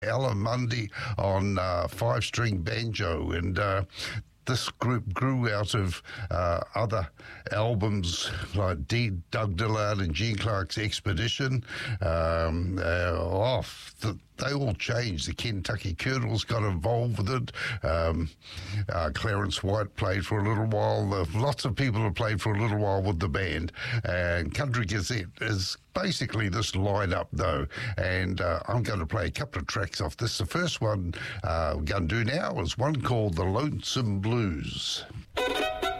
Alan Mundy on five-string banjo, and this group grew out of other albums like Doug Dillard and Gene Clark's Expedition. They all changed. The Kentucky Colonels got involved with it. Clarence White played for a little while. Lots of people have played for a little while with the band. And Country Gazette is basically this lineup, though. And I'm going to play a couple of tracks off this. The first one we're going to do now is one called The Lonesome Blues.